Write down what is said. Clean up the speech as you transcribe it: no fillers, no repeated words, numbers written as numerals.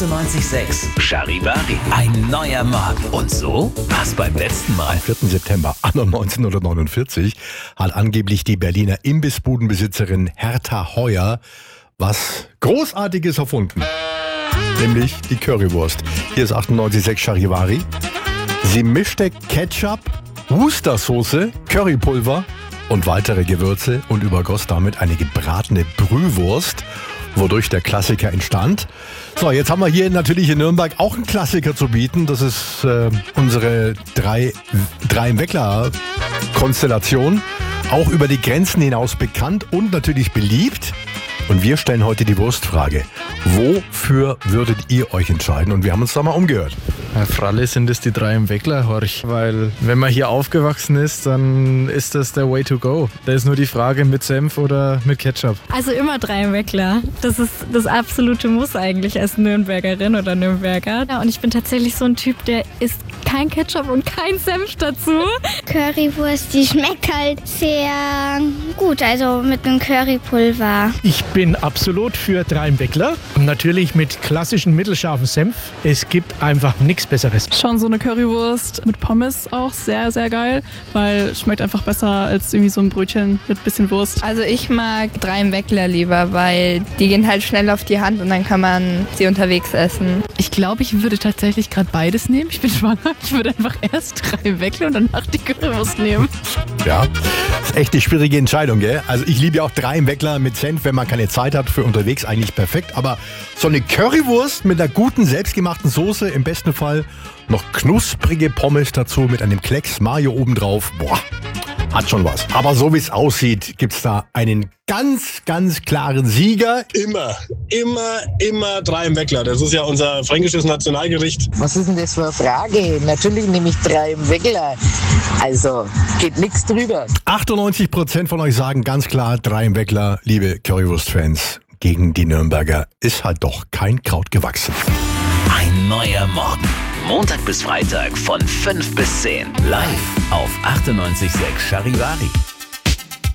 98,6 Charivari. Ein neuer Morgen. Und so war's beim letzten Mal. Am 4. September 1949 hat angeblich die Berliner Imbissbudenbesitzerin Hertha Heuer was Großartiges erfunden. Nämlich die Currywurst. Hier ist 98,6 Charivari. Sie mischte Ketchup, Worcestersoße, Currypulver und weitere Gewürze und übergoss damit eine gebratene Brühwurst, wodurch der Klassiker entstand. So, jetzt haben wir hier natürlich in Nürnberg auch einen Klassiker zu bieten. Das ist unsere drei im Weckler-Konstellation. Auch über die Grenzen hinaus bekannt und natürlich beliebt. Und wir stellen heute die Wurstfrage. Wofür würdet ihr euch entscheiden? Und wir haben uns da mal umgehört. Herr Fralle, sind es die 3 im Weckler, Horch. Weil wenn man hier aufgewachsen ist, dann ist das der Way to go. Da ist nur die Frage, mit Senf oder mit Ketchup. Also immer 3 im Weckler. Das ist das absolute Muss eigentlich als Nürnbergerin oder Nürnberger. Ja, und ich bin tatsächlich so ein Typ, der isst kein Ketchup und kein Senf dazu. Currywurst, die schmeckt halt sehr gut, also mit einem Currypulver. Ich bin absolut für 3 im Weckler. Natürlich mit klassischen mittelscharfen Senf. Es gibt einfach nichts Besseres. Schon so eine Currywurst mit Pommes auch sehr, sehr geil, weil es schmeckt einfach besser als irgendwie so ein Brötchen mit bisschen Wurst. Also ich mag 3 im Weckler lieber, weil die gehen halt schnell auf die Hand und dann kann man sie unterwegs essen. Ich glaube, ich würde tatsächlich gerade beides nehmen. Ich bin schwanger. Ich würde einfach erst 3 im Weckler und danach die Currywurst nehmen. Ja, das ist echt eine schwierige Entscheidung, gell? Also ich liebe ja auch 3 im Weckler mit Senf, wenn man keine Zeit hat, für unterwegs eigentlich perfekt. Aber so eine Currywurst mit einer guten, selbstgemachten Soße, im besten Fall noch knusprige Pommes dazu mit einem Klecks Mayo obendrauf. Boah, hat schon was. Aber so wie es aussieht, gibt's da einen ganz, ganz klaren Sieger. Immer 3 im Weckler. Das ist ja unser fränkisches Nationalgericht. Was ist denn das für eine Frage? Natürlich nehme ich 3 im Weckler. Also, geht nichts drüber. 98% von euch sagen ganz klar 3 im Weckler, liebe Currywurst-Fans. Gegen die Nürnberger ist halt doch kein Kraut gewachsen. Ein neuer Morgen. Montag bis Freitag von 5 bis 10. Live auf 98,6 Charivari.